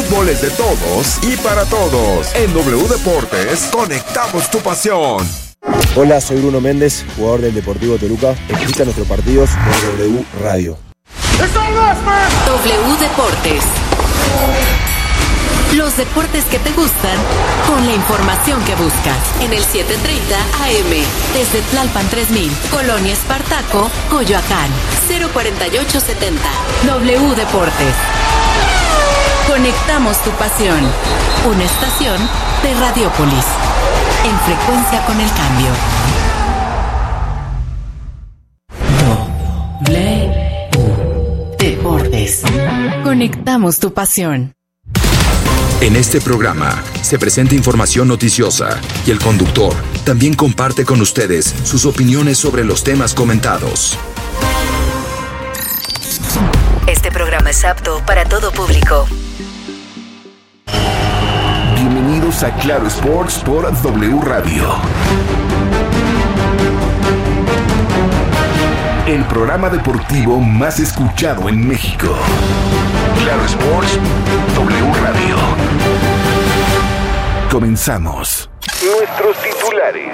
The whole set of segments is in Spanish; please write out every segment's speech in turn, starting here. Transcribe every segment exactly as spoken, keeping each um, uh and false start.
fútbol es de todos y para todos. En W Deportes, conectamos tu pasión. Hola, soy Bruno Méndez, jugador del Deportivo Toluca. Escucha nuestros partidos por W Radio. W Deportes. Los deportes que te gustan con la información que buscas. En el setecientos treinta A M. Desde Tlalpan tres mil, Colonia Espartaco, Coyoacán. cero cuarenta y ocho setenta. W Deportes. Conectamos tu pasión. Una estación de Radiopolis. En frecuencia con el cambio. W Deportes. Conectamos tu pasión. En este programa se presenta información noticiosa y el conductor también comparte con ustedes sus opiniones sobre los temas comentados. Este programa es apto para todo público. Bienvenidos a Claro Sports por W Radio. El programa deportivo más escuchado en México. Claro Sports, W Radio. Comenzamos. Nuestros titulares.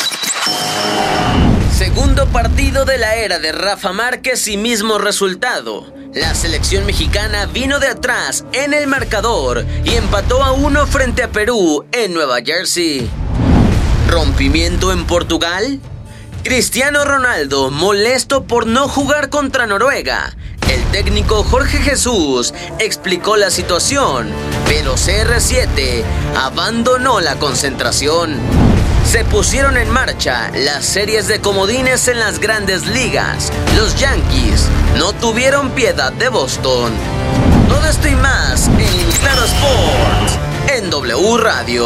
Segundo partido de la era de Rafa Márquez y mismo resultado. La selección mexicana vino de atrás en el marcador y empató a uno frente a Perú en Nueva Jersey. ¿Rompimiento en Portugal? Cristiano Ronaldo molesto por no jugar contra Noruega. El técnico Jorge Jesús explicó la situación, pero C R siete abandonó la concentración. Se pusieron en marcha las series de comodines en las grandes ligas. Los Yankees no tuvieron piedad de Boston. Todo esto y más en Claro Sports, en W Radio.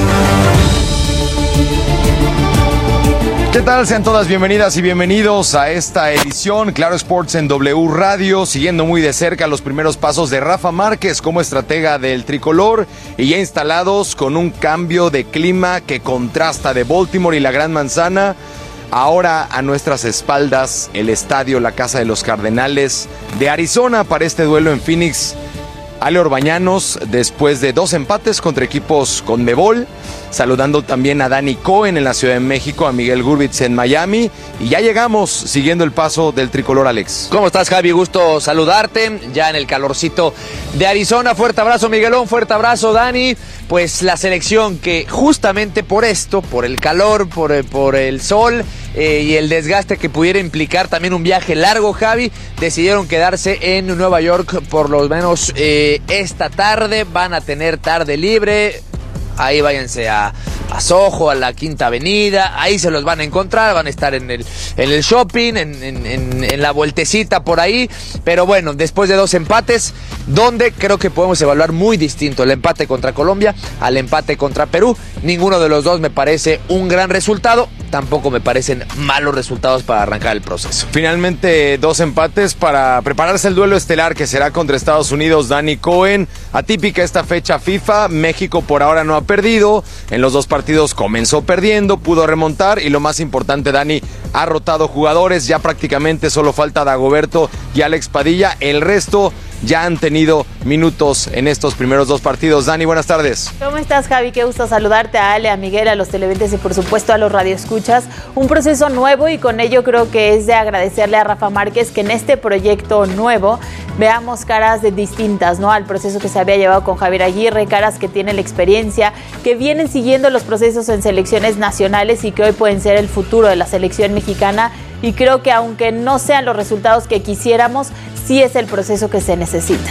¿Qué tal? Sean todas bienvenidas y bienvenidos a esta edición Claro Sports en W Radio, siguiendo muy de cerca los primeros pasos de Rafa Márquez como estratega del tricolor y ya instalados con un cambio de clima que contrasta de Baltimore y la Gran Manzana. Ahora a nuestras espaldas el estadio La Casa de los Cardenales de Arizona para este duelo en Phoenix. Ale Orbañanos, después de dos empates contra equipos CONMEBOL, saludando también a Dani Cohen en la Ciudad de México, a Miguel Gurbitz en Miami, y ya llegamos siguiendo el paso del tricolor, Alex. ¿Cómo estás, Javi? Gusto saludarte, ya en el calorcito de Arizona. Fuerte abrazo, Miguelón, fuerte abrazo, Dani. Pues la selección que justamente por esto, por el calor, por, por el sol eh, y el desgaste que pudiera implicar también un viaje largo, Javi, decidieron quedarse en Nueva York por lo menos eh, esta tarde. Van a tener tarde libre. Ahí váyanse a, a Soho, a la Quinta Avenida, ahí se los van a encontrar, van a estar en el, en el shopping, en, en, en, en la vueltecita por ahí, pero bueno, después de dos empates, donde creo que podemos evaluar muy distinto el empate contra Colombia al empate contra Perú. Ninguno de los dos me parece un gran resultado, tampoco me parecen malos resultados para arrancar el proceso. Finalmente dos empates para prepararse el duelo estelar que será contra Estados Unidos. Dani Cohen, atípica esta fecha FIFA, México por ahora no ha perdido, en los dos partidos comenzó perdiendo, pudo remontar y lo más importante, Dani ha rotado jugadores, ya prácticamente solo falta Dagoberto y Alex Padilla, el resto ya han tenido minutos en estos primeros dos partidos. Dani, buenas tardes. ¿Cómo estás, Javi? Qué gusto saludarte, a Ale, a Miguel, a los televidentes y por supuesto a los radioescuchas. Un proceso nuevo y con ello creo que es de agradecerle a Rafa Márquez que en este proyecto nuevo veamos caras de distintas, ¿no? Al proceso que se había llevado con Javier Aguirre, caras que tienen la experiencia, que vienen siguiendo los procesos en selecciones nacionales y que hoy pueden ser el futuro de la selección mexicana. Y creo que aunque no sean los resultados que quisiéramos, sí es el proceso que se necesita.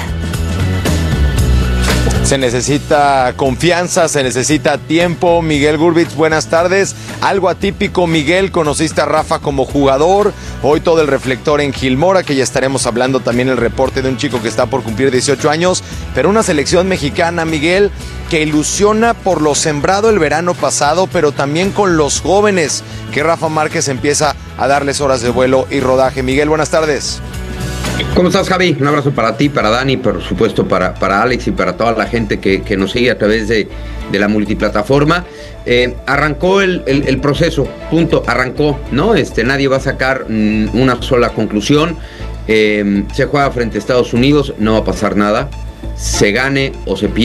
Se necesita confianza, se necesita tiempo. Miguel Gurbitz, buenas tardes. Algo atípico, Miguel, conociste a Rafa como jugador, hoy todo el reflector en Gilmora, que ya estaremos hablando también el reporte de un chico que está por cumplir dieciocho años, pero una selección mexicana, Miguel, que ilusiona por lo sembrado el verano pasado, pero también con los jóvenes, que Rafa Márquez empieza a darles horas de vuelo y rodaje. Miguel, buenas tardes. ¿Cómo estás, Javi? Un abrazo para ti, para Dani, por supuesto para, para Alex y para toda la gente que, que nos sigue a través de, de la multiplataforma. Eh, arrancó el, el, el proceso, punto, arrancó, ¿no? Este, nadie va a sacar mm, una sola conclusión. Eh, se juega frente a Estados Unidos, no va a pasar nada. Se gane o se pierda.